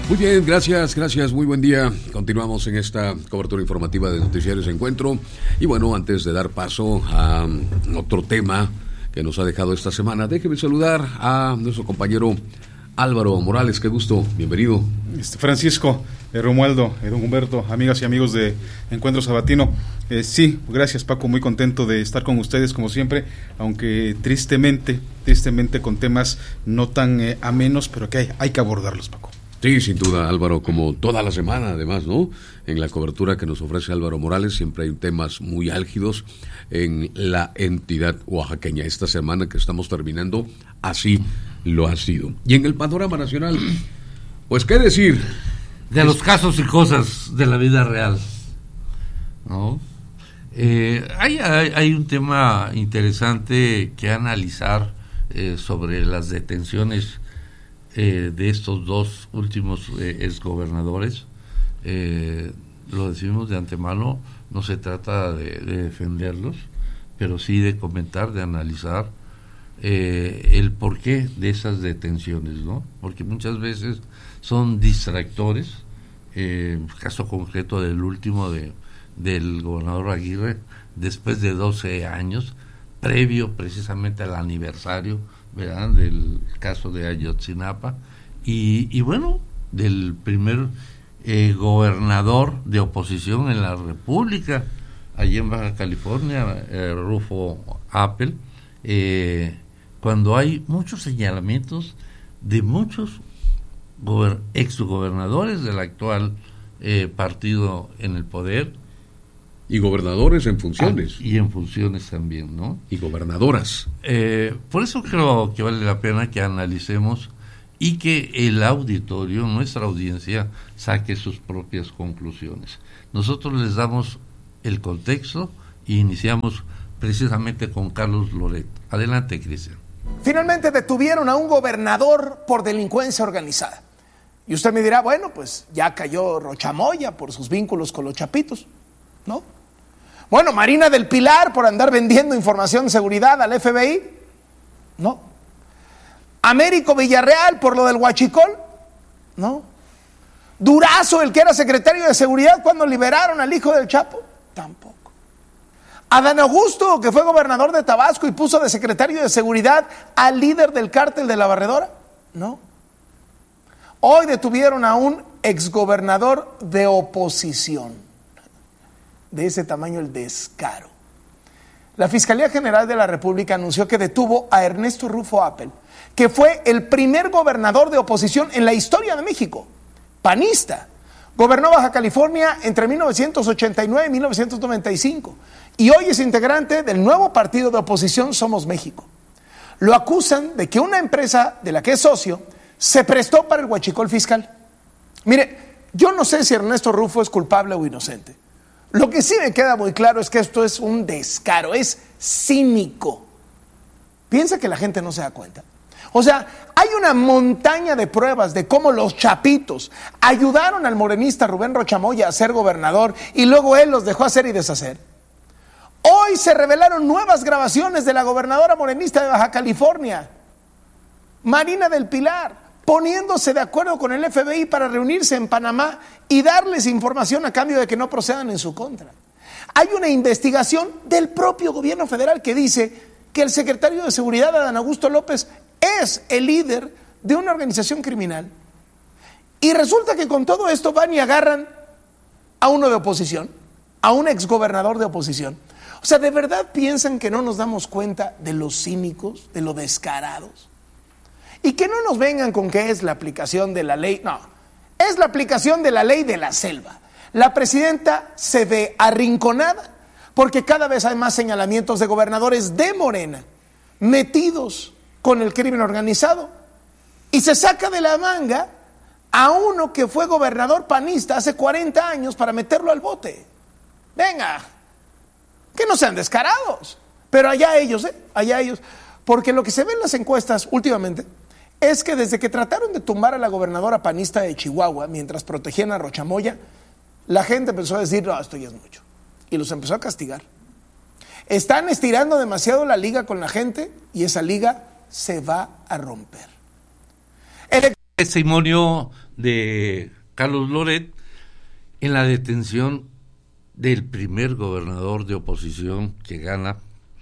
Muy bien, gracias, muy buen día. Continuamos en esta cobertura informativa de Noticiarios Encuentro. Y bueno, antes de dar paso a otro tema que nos ha dejado esta semana, déjeme saludar a nuestro compañero Álvaro Morales. Qué gusto, bienvenido. Francisco, Romualdo, don Humberto, amigas y amigos de Encuentro Sabatino. Sí, gracias Paco, muy contento de estar con ustedes como siempre, aunque tristemente con temas no tan amenos, pero que hay que abordarlos, Paco. Sí, sin duda, Álvaro, como toda la semana, además, ¿no? En la cobertura que nos ofrece Álvaro Morales siempre hay temas muy álgidos en la entidad oaxaqueña. Esta semana que estamos terminando, así lo ha sido. Y en el panorama nacional, pues, ¿qué decir? De los casos y cosas de la vida real, ¿no? Hay un tema interesante que analizar sobre las detenciones de estos dos últimos exgobernadores. Lo decimos de antemano, no se trata de defenderlos, pero sí de comentar, de analizar el porqué de esas detenciones, ¿no? Porque muchas veces son distractores. Caso concreto del último del gobernador Aguirre, después de 12 años, previo precisamente al aniversario, ¿verdad?, del caso de Ayotzinapa, y bueno, del primer gobernador de oposición en la República, allí en Baja California, Rufo Appel, cuando hay muchos señalamientos de muchos exgobernadores del actual partido en el poder. Y gobernadores en funciones. Y en funciones también, ¿no? Y gobernadoras. Por eso creo que vale la pena que analicemos y que el auditorio, nuestra audiencia, saque sus propias conclusiones. Nosotros les damos el contexto y iniciamos precisamente con Carlos Loret. Adelante, Cristian. Finalmente detuvieron a un gobernador por delincuencia organizada. Y usted me dirá, bueno, pues ya cayó Rochamoya por sus vínculos con los chapitos, ¿no? Bueno, Marina del Pilar por andar vendiendo información de seguridad al FBI, ¿no? Américo Villarreal por lo del huachicol, ¿no? Durazo, el que era secretario de seguridad cuando liberaron al hijo del Chapo, tampoco. Adán Augusto, que fue gobernador de Tabasco y puso de secretario de seguridad al líder del cártel de la Barredora, ¿no? Hoy detuvieron a un exgobernador de oposición. De ese tamaño el descaro. La Fiscalía General de la República anunció que detuvo a Ernesto Rufo Appel, que fue el primer gobernador de oposición en la historia de México, panista. Gobernó Baja California entre 1989 y 1995 y hoy es integrante del nuevo partido de oposición Somos México. Lo acusan de que una empresa de la que es socio se prestó para el huachicol fiscal. Mire, yo no sé si Ernesto Rufo es culpable o inocente. Lo que sí me queda muy claro es que esto es un descaro, es cínico. ¿Piensa que la gente no se da cuenta? O sea, hay una montaña de pruebas de cómo los chapitos ayudaron al morenista Rubén Rochamoya a ser gobernador y luego él los dejó hacer y deshacer. Hoy se revelaron nuevas grabaciones de la gobernadora morenista de Baja California, Marina del Pilar, poniéndose de acuerdo con el FBI para reunirse en Panamá y darles información a cambio de que no procedan en su contra. Hay una investigación del propio gobierno federal que dice que el secretario de Seguridad, Adán Augusto López, es el líder de una organización criminal. Y resulta que con todo esto van y agarran a uno de oposición, a un exgobernador de oposición. O sea, ¿de verdad piensan que no nos damos cuenta de los cínicos, de lo descarados? Y que no nos vengan con que es la aplicación de la ley, no, es la aplicación de la ley de la selva. La presidenta se ve arrinconada porque cada vez hay más señalamientos de gobernadores de Morena metidos con el crimen organizado y se saca de la manga a uno que fue gobernador panista hace 40 años para meterlo al bote. Venga, que no sean descarados, pero allá ellos, porque lo que se ve en las encuestas últimamente es que desde que trataron de tumbar a la gobernadora panista de Chihuahua mientras protegían a Rochamoya, la gente empezó a decir, no, esto ya es mucho, y los empezó a castigar. Están estirando demasiado la liga con la gente y esa liga se va a romper. El Testimonio de Carlos Loret en la detención del primer gobernador de oposición que gana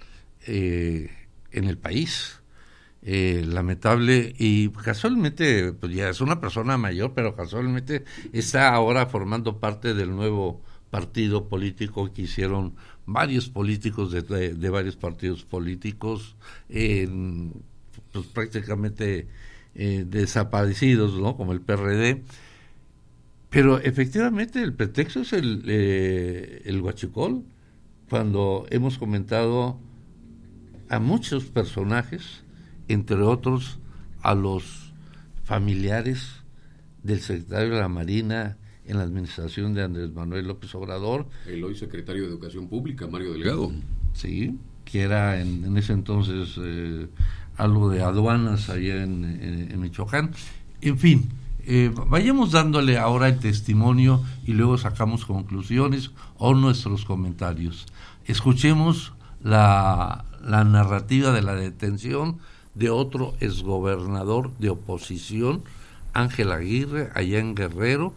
en el país. Lamentable, y casualmente, pues ya es una persona mayor, pero casualmente está ahora formando parte del nuevo partido político que hicieron varios políticos de varios partidos políticos, pues prácticamente desaparecidos, ¿no? Como el PRD. Pero efectivamente el pretexto es el huachicol, cuando hemos comentado a muchos personajes, entre otros a los familiares del secretario de la Marina en la administración de Andrés Manuel López Obrador. El hoy secretario de Educación Pública, Mario Delgado. Sí, que era en ese entonces algo de aduanas allá en Michoacán. En fin, vayamos dándole ahora el testimonio y luego sacamos conclusiones o nuestros comentarios. Escuchemos la narrativa de la detención de otro exgobernador de oposición, Ángel Aguirre, allá en Guerrero,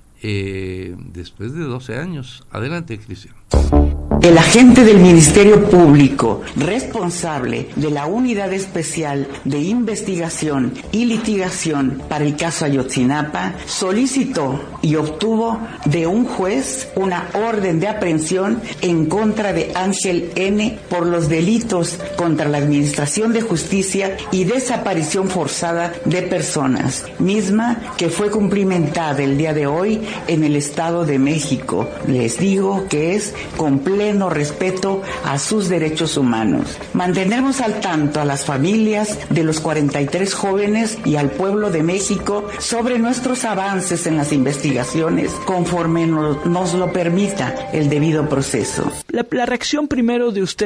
después de 12 años. Adelante, Cristian. El agente del Ministerio Público, responsable de la Unidad Especial de Investigación y Litigación para el caso Ayotzinapa, solicitó y obtuvo de un juez una orden de aprehensión en contra de Ángel N. por los delitos contra la Administración de Justicia y desaparición forzada de personas, misma que fue cumplimentada el día de hoy en el Estado de México. Les digo que es con pleno respeto a sus derechos humanos. Mantendremos al tanto a las familias de los 43 jóvenes y al pueblo de México sobre nuestros avances en las investigaciones conforme nos lo permita el debido proceso. La reacción primero de usted